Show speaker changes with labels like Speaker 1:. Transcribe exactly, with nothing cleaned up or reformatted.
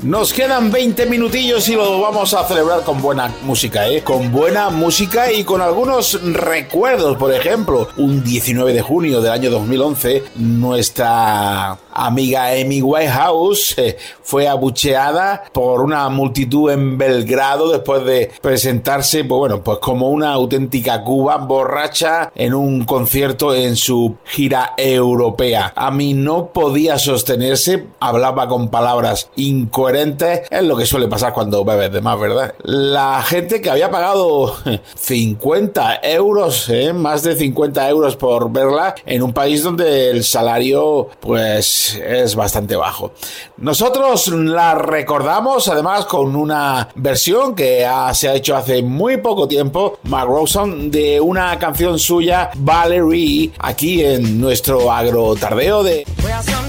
Speaker 1: Nos quedan veinte minutillos y lo vamos a celebrar con buena música, ¿eh? Con buena música y con algunos recuerdos. Por ejemplo, un diecinueve de junio del año dos mil once, nuestra amiga Amy Winehouse eh, fue abucheada por una multitud en Belgrado después de presentarse, pues bueno, pues como una auténtica cuba borracha en un concierto en su gira europea. Amy no podía sostenerse, hablaba con palabras incoherentes, es lo que suele pasar cuando bebes de más, ¿verdad? La gente que había pagado cincuenta euros, ¿eh? más de cincuenta euros por verla en un país donde el salario pues es bastante bajo. Nosotros la recordamos además con una versión que ha, se ha hecho hace muy poco tiempo, Mark Ronson, de una canción suya, Valerie, aquí en nuestro agrotardeo de...